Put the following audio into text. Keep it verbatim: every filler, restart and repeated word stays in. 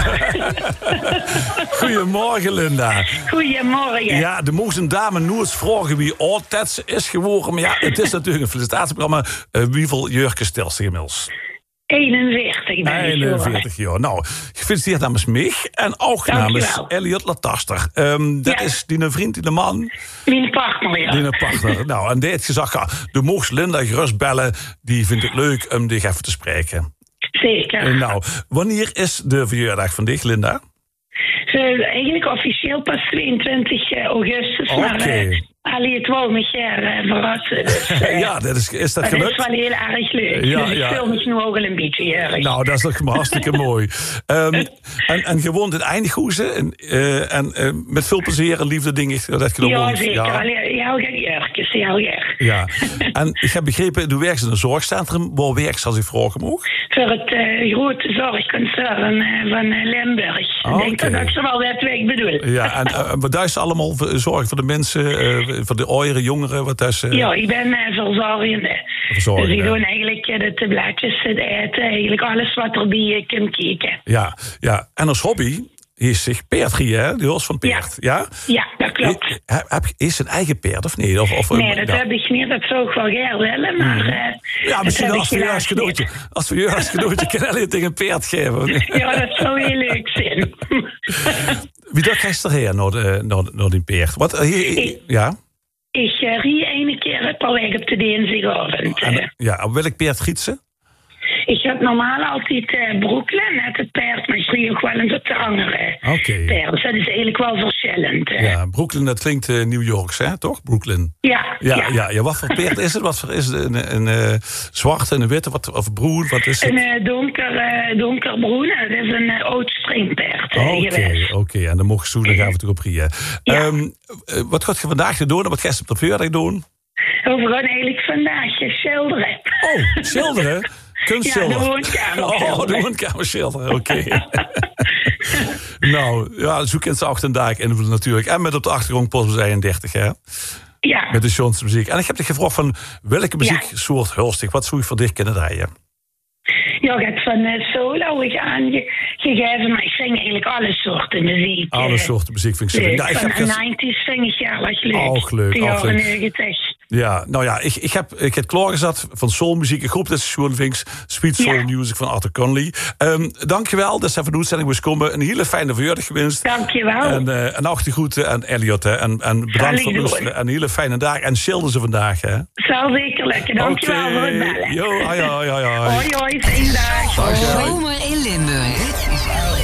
Goedemorgen, Linda. Goedemorgen. Ja, de moest een dame nooit vragen wie oud ze is geworden. Maar ja, het is natuurlijk een felicitatieprogramma. Uh, wie veel jurken stelt ze inmiddels? eenenveertig ben ik eenenveertig jaar. Nou, gefeliciteerd namens mij. En ook namens Elliot Lataster. Um, dat ja. is die vriend, die man. Mijn partner, ja. Die partner. Nou, en die heeft gezegd, ja, de mocht Linda gerust bellen. Die vindt het leuk om dich even te spreken. Zeker. Uh, nou, wanneer is de verjaardag van dich, Linda? Uh, eigenlijk officieel pas tweeëntwintig augustus. Oké. Okay. Maar, uh, Allee, het wou me uh, verrassen. Dus, uh, ja, dat is, is dat, dat gelukt? Dat is wel heel erg leuk. Ja, dus ja. ik voel me nu ook al een beetje erg. Nou, dat is toch maar hartstikke mooi. Um, en, en je woont in Eindhoven. En, uh, en uh, met veel plezier en liefde dingen. Dat je ja, woont. zeker. Ja, heel erg jurkjes, heel erg. Ja. En ik heb begrepen, du werkt in een zorgcentrum. Waar werkt ze, als ik vragen mag? Voor het uh, grote zorgconcern uh, van uh, Limburg. Okay. Ik denk dat ik ze wel weet wat ik bedoel. Ja, en uh, wat is ze allemaal zorgen voor de mensen, uh, voor de oudere jongeren? Wat is, uh... Ja, ik ben uh, verzorgende. verzorgende. Dus ik doe eigenlijk uh, de blaadjes, het eten, eigenlijk alles wat erbij uh, kan kijken. Ja, ja, en als hobby is zich paardrie, hè? Die hoort van paard, ja? Ja, ja dat klopt. He, heb, is een eigen paard of niet? Of, of, nee, dat ja. heb ik niet. Dat zou ik wel graag willen, maar... Uh, ja, misschien als we juist cadeautje, als we juist cadeautje kan je tegen een paard geven. Ja, dat zou heel leuk zijn. Wie dat gisteren her naar, de, naar, naar die paard? Wat, hier, ik, ja? Ik uh, rie ene keer per week op de dinsdagavond. Uh. Ja, op welk paard gietsen? Ik heb normaal altijd uh, Brooklyn, net het paard, maar ik rie ook wel eens op de andere okay. paard. Dus dat is eigenlijk wel verschillend. Uh. Ja, Brooklyn, dat klinkt uh, New Yorks, hè, toch? Brooklyn. Ja, ja, ja. ja, ja. Wat voor paard is het? Wat voor is het? Een, een, een uh, zwarte en een witte, wat, of broer? Wat is het? Een uh, donker, uh, donkerbroen. Dat is een uh, oud springpaard. Uh, Oké, okay, oké. Okay. En dan mocht je zo nog af en toe op rieën. Ja. Um, uh, wat gaat je vandaag doen en wat ga je op de verjaardag doen? We gaan eigenlijk vandaag uh, schilderen. Oh, schilderen? Kunstschilder. Ja, de woonkamer. Oh, de woonkamer schilderen, oké. Okay. Nou, ja, zoek in het achtendaag in natuurlijk. En met op de achtergrond Postbus eenendertig, hè? Ja. Met de John's muziek. En ik heb je gevraagd van welke muzieksoort ja. hulstig, wat zou je voor dich kunnen draaien? Ja, ik heb van uh, solo aangegeven, maar ik zing eigenlijk alle soorten muziek. Alle soorten muziek vind ik zo. Ja, ik van de negentig zing ik ja, wat leuk. Ook leuk, de ook leuk. negentig. Ja, nou ja, ik, ik heb ik heb klaargezet van soulmuziek. Ik hoop dat ze gewoon vindt. Sweet Soul ja. Music van Arthur Conley. Um, dankjewel, dat is even de uitzending moest komen. Een hele fijne verjaardag gewenst. Dankjewel. En uh, een achte groeten aan Elliot. Hè. En, en bedankt voor luisteren. En een hele fijne dag. En schilder ze vandaag, hè. Zal zeker lekker. Dankjewel okay. voor het bellen. Jo, hoi, hoi, hoi, hoi. Hoi, hoi, fijne dag. Zomer in Limburg.